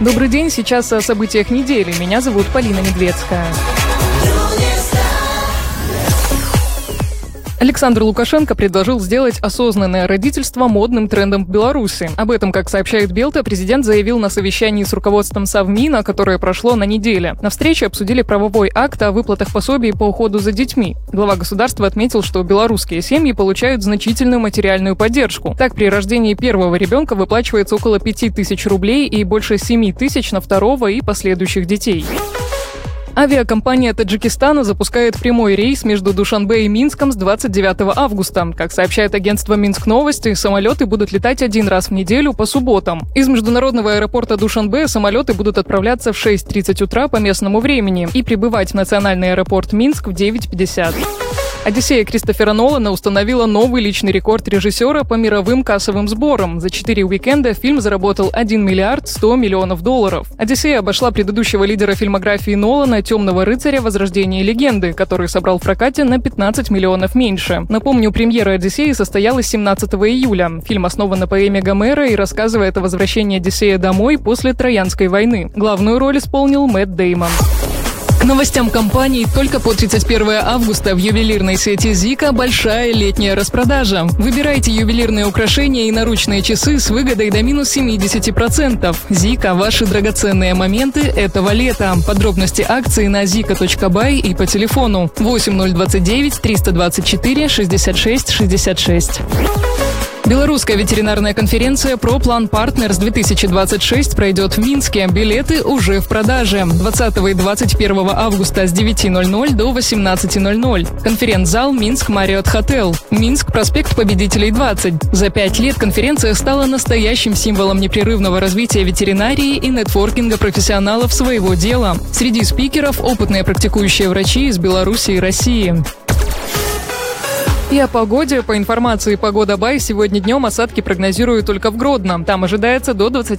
Добрый день, сейчас о событиях недели. Меня зовут Полина Медведская. Александр Лукашенко предложил сделать осознанное родительство модным трендом в Беларуси. Об этом, как сообщает Белта, президент заявил на совещании с руководством Совмина, которое прошло на неделе. На встрече обсудили правовой акт о выплатах пособий по уходу за детьми. Глава государства отметил, что белорусские семьи получают значительную материальную поддержку. Так, при рождении первого ребенка выплачивается около 5000 рублей и больше 7000 на второго и последующих детей. Авиакомпания Таджикистана запускает прямой рейс между Душанбе и Минском с 29 августа. Как сообщает агентство «Минск Новости», самолеты будут летать один раз в неделю по субботам. Из международного аэропорта Душанбе самолеты будут отправляться в 6:30 утра по местному времени и прибывать в национальный аэропорт Минск в 9:50. «Одиссея» Кристофера Нолана установила новый личный рекорд режиссера по мировым кассовым сборам. За 4 уикенда фильм заработал 1 миллиард 100 миллионов долларов. «Одиссея» обошла предыдущего лидера фильмографии Нолана «Темного рыцаря. Возрождение легенды», который собрал в прокате на 15 миллионов меньше. Напомню, премьера «Одиссеи» состоялась 17 июля. Фильм основан на поэме Гомера и рассказывает о возвращении Одиссея домой после Троянской войны. Главную роль исполнил Мэтт Дэймон. К новостям компании только по 31 августа в ювелирной сети «Зика» большая летняя распродажа. Выбирайте ювелирные украшения и наручные часы с выгодой до минус 70%. «Зика» – ваши драгоценные моменты этого лета. Подробности акции на zika.by и по телефону 8029 324 66 66. Белорусская ветеринарная конференция ProPlan Partners 2026 пройдет в Минске. Билеты уже в продаже. 20 и 21 августа с 9:00 до 18:00. Конференц-зал Минск Marriott Hotel. Минск, проспект Победителей 20. За 5 лет конференция стала настоящим символом непрерывного развития ветеринарии и нетворкинга профессионалов своего дела. Среди спикеров опытные практикующие врачи из Беларуси и России. И о погоде. По информации «Погода Бай», сегодня днем осадки прогнозируют только в Гродно. Там ожидается до 20